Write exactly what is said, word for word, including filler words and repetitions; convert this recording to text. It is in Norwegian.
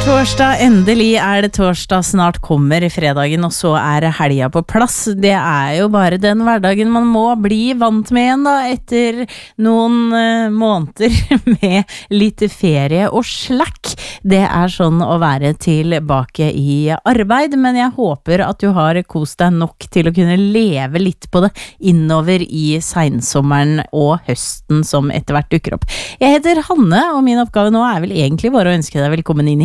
Torsdag, endelig er det torsdag, snart kommer fredagen, og så er helga på plass. Det er jo bare den hverdagen man må bli vant med igjen da, etter noen uh, måneder med litt ferie og slack. Det er sånn å være tilbake i arbeid, men jeg håper at du har kost deg nok til å kunne leve litt på det innover i sensommeren og høsten som etter hvert dukker opp. Jeg heter Hanne, og min oppgave nå er vel egentlig bare å ønske deg velkommen inn